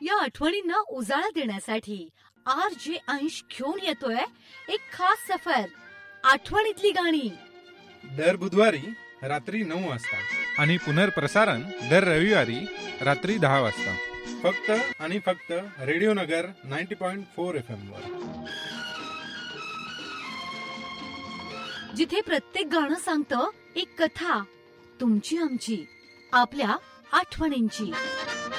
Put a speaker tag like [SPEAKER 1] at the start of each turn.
[SPEAKER 1] या आठवणींना उजाळा देण्यासाठी RJ अंश घेऊन येतोय एक खास सफर, आठवणीतली गाणी.
[SPEAKER 2] दर बुधवारी रात्री 9 वाजता
[SPEAKER 3] आणि पुनर्प्रसारण दर रविवारी रात्री 10 वाजता.
[SPEAKER 2] फक्त आणि फक्त रेडिओ नगर 90.4 FM वर.
[SPEAKER 1] जिथे प्रत्येक गाणं सांगतं एक कथा, तुमची आमची, आपल्या आठवणींची.